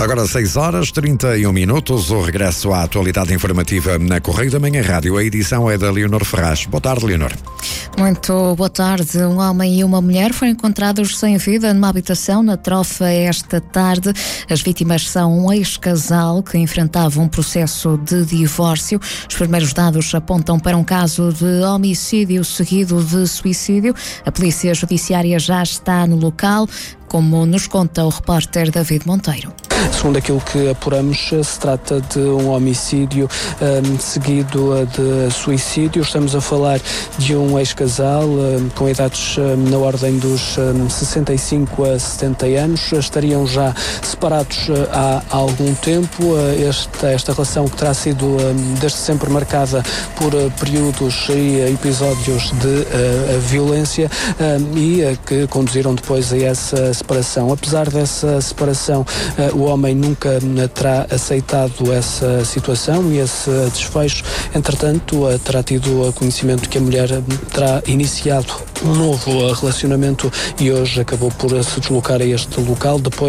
Agora 6h31, o regresso à atualidade informativa na Correio da Manhã Rádio. A edição é da Leonor Ferraz. Boa tarde, Leonor. Muito boa tarde. Um homem e uma mulher foram encontrados sem vida numa habitação na Trofa esta tarde. As vítimas são um ex-casal que enfrentava um processo de divórcio. Os primeiros dados apontam para um caso de homicídio seguido de suicídio. A Polícia Judiciária já está no local, como nos conta o repórter David Monteiro. Segundo aquilo que apuramos, se trata de um homicídio seguido de suicídio. Estamos a falar de um ex-casal com idades na ordem dos 65 a 70 anos. Estariam já separados há algum tempo. Esta relação que terá sido desde sempre marcada por períodos e episódios de violência e que conduziram depois a essa separação. Apesar dessa separação, o homem nunca terá aceitado essa situação e esse desfecho. Entretanto, terá tido conhecimento que a mulher terá iniciado um novo relacionamento e hoje acabou por se deslocar a este local depois